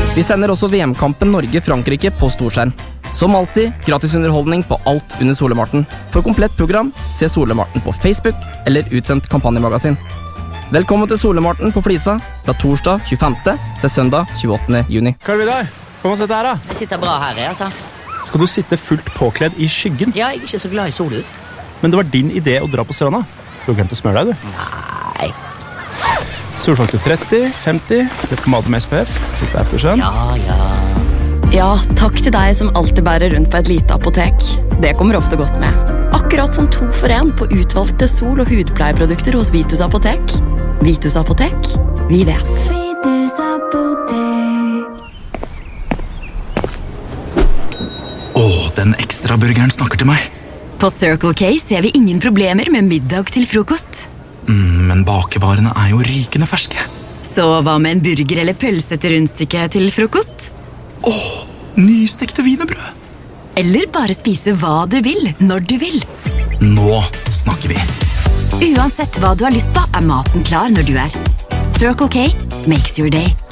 Vi sender også VM-kampen Norge-Frankrike på storskjerm. Som alltid, gratis underholdning på alt under Solemarten. For komplett program, se Solemarten på Facebook eller utsendt kampanjemagasin. Velkommen til Solemarten på Flisa, fra torsdag 25. til søndag 28. juni. Karl Vidar, kom og sett her da. Jeg sitter bra her, altså. Skal du sitte fullt påkledd i skyggen? Ja, jeg er ikke så glad i solen. Men det var din idé å dra på stranda. Du har glemt å smøre deg, du. Nei. Solfaktor 30, 50, pomade med SPF, sitte eftersønn. Ja, takk til deg som alltid bærer rundt på et lite apotek. Det kommer ofte godt med. Akkurat som 2 for 1 på utvalgte sol- og hudpleieprodukter hos Vitus Apotek. Vitus Apotek, vi vet. Vitus Apotek. Den ekstra burgeren snakker til meg. På Circle K ser vi ingen problemer med middag til frokost. Men bakevarene er jo rykende ferske. Så hva med en burger eller pølse til rundstykket til frokost? Nystekte wienerbrød. Eller bare spise hva du vil, når du vil. Nå snakker vi. Uansett hva du har lyst på, er maten klar når du er. Circle K makes your day.